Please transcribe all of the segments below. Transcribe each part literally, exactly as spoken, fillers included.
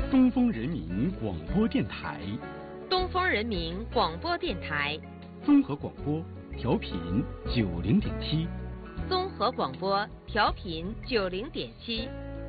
东风人民广播电台， 东风人民广播电台， 综合广播，调频九零点七， 综合广播，调频九零点七。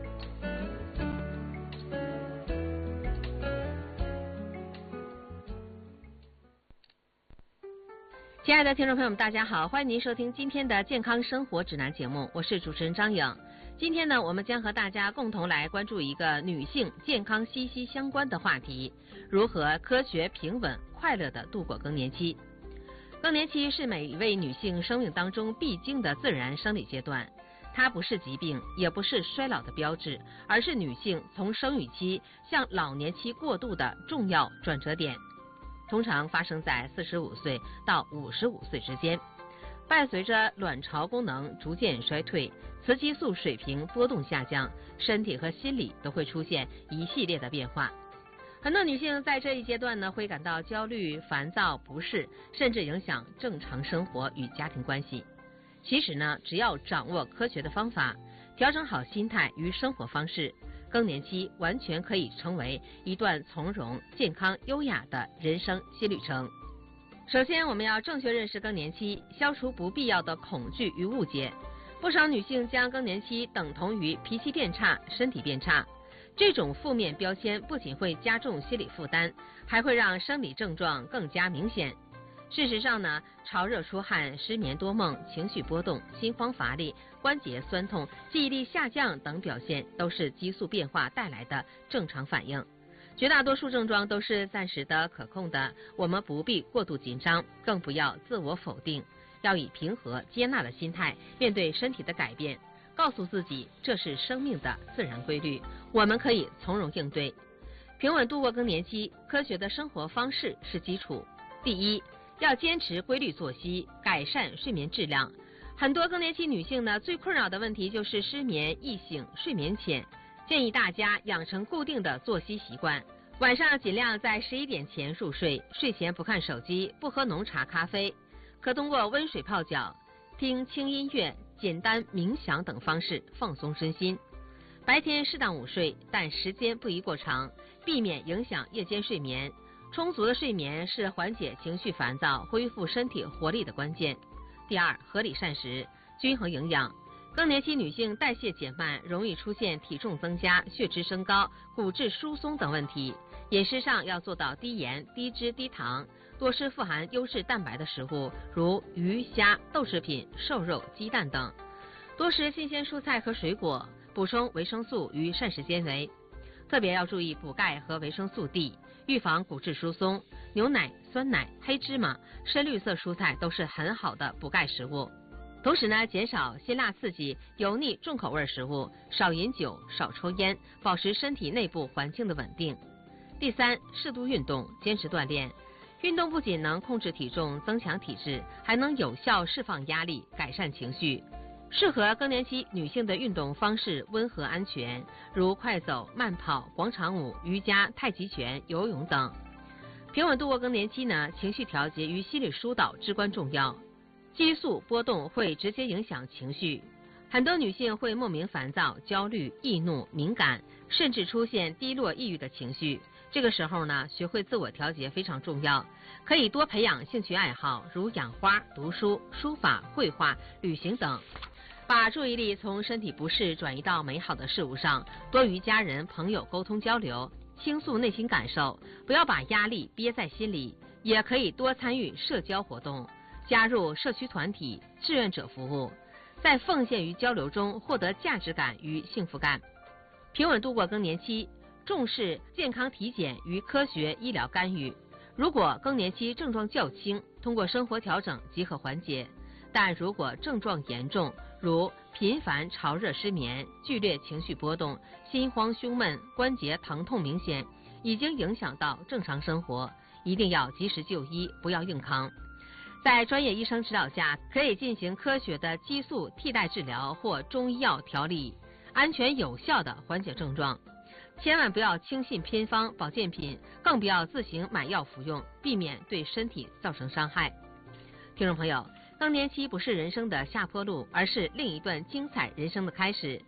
亲爱的听众朋友们，大家好，欢迎您收听今天的健康生活指南节目，我是主持人张颖。今天呢，我们将和大家共同来关注一个女性健康息息相关的话题：如何科学、平稳、快乐地度过更年期。更年期是每一位女性生命当中必经的自然生理阶段，它不是疾病，也不是衰老的标志，而是女性从生育期向老年期过渡的重要转折点。通常发生在四十五岁到五十五岁之间，伴随着卵巢功能逐渐衰退，雌激素水平波动下降，身体和心理都会出现一系列的变化。很多女性在这一阶段呢，会感到焦虑、烦躁、不适，甚至影响正常生活与家庭关系。其实呢，只要掌握科学的方法，调整好心态与生活方式，更年期完全可以成为一段从容、健康、优雅的人生新旅程。首先，我们要正确认识更年期，消除不必要的恐惧与误解。不少女性将更年期等同于脾气变差、身体变差，这种负面标签不仅会加重心理负担，还会让生理症状更加明显。事实上呢，潮热出汗、失眠多梦、情绪波动、心慌乏力、关节酸痛、记忆力下降等表现都是激素变化带来的正常反应。绝大多数症状都是暂时的、可控的，我们不必过度紧张，更不要自我否定，要以平和接纳的心态面对身体的改变，告诉自己这是生命的自然规律，我们可以从容应对。平稳度过更年期，科学的生活方式是基础。第一，要坚持规律作息，改善睡眠质量。很多更年期女性呢，最困扰的问题就是失眠、易醒、睡眠浅。建议大家养成固定的作息习惯，晚上尽量在十一点前入睡，睡前不看手机，不喝浓茶咖啡，可通过温水泡脚、听轻音乐、简单冥想等方式放松身心。白天适当午睡，但时间不宜过长，避免影响夜间睡眠。充足的睡眠是缓解情绪烦躁、恢复身体活力的关键。第二，合理膳食，均衡营养。更年期女性代谢减慢，容易出现体重增加、血脂升高、骨质疏松等问题。饮食上要做到低盐、低脂、低糖，多吃富含优质蛋白的食物，如鱼、虾、豆制品、瘦肉、鸡蛋等。多食新鲜蔬菜和水果，补充维生素与膳食纤维。特别要注意补钙和维生素 D， 预防骨质疏松。牛奶、酸奶、黑芝麻、深绿色蔬菜都是很好的补钙食物。同时呢，减少辛辣刺激、油腻重口味食物，少饮酒，少抽烟，保持身体内部环境的稳定。第三，适度运动，坚持锻炼。运动不仅能控制体重、增强体质，还能有效释放压力、改善情绪。适合更年期女性的运动方式温和安全，如快走、慢跑、广场舞、瑜伽、太极拳、游泳等。平稳度过更年期呢，情绪调节与心理疏导至关重要。激素波动会直接影响情绪，很多女性会莫名烦躁、焦虑、易怒、敏感，甚至出现低落、抑郁的情绪。这个时候呢，学会自我调节非常重要，可以多培养兴趣爱好，如养花、读书、书法、绘画、旅行等，把注意力从身体不适转移到美好的事物上，多与家人、朋友沟通交流，倾诉内心感受，不要把压力憋在心里，也可以多参与社交活动，加入社区团体、志愿者服务，在奉献与交流中获得价值感与幸福感。平稳度过更年期，重视健康体检与科学医疗干预。如果更年期症状较轻，通过生活调整即可缓解；但如果症状严重，如频繁潮热失眠、剧烈情绪波动、心慌胸闷、关节疼痛明显，已经影响到正常生活，一定要及时就医，不要硬扛。在专业医生指导下，可以进行科学的激素替代治疗或中医药调理，安全有效地缓解症状。千万不要轻信偏方、保健品，更不要自行买药服用，避免对身体造成伤害。听众朋友，更年期不是人生的下坡路，而是另一段精彩人生的开始。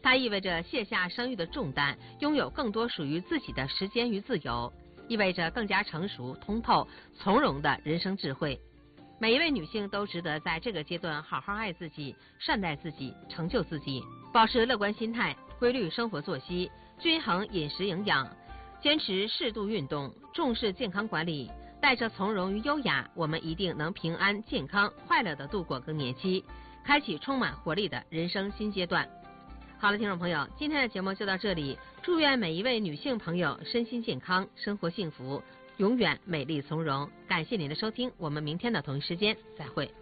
它意味着卸下生育的重担，拥有更多属于自己的时间与自由，意味着更加成熟、通透、从容的人生智慧。每一位女性都值得在这个阶段好好爱自己、善待自己、成就自己，保持乐观心态，规律生活作息，均衡饮食营养，坚持适度运动，重视健康管理，带着从容与优雅，我们一定能平安、健康、快乐地度过更年期，开启充满活力的人生新阶段。好了，听众朋友，今天的节目就到这里，祝愿每一位女性朋友身心健康，生活幸福，永远美丽从容。感谢您的收听，我们明天的同一时间再会。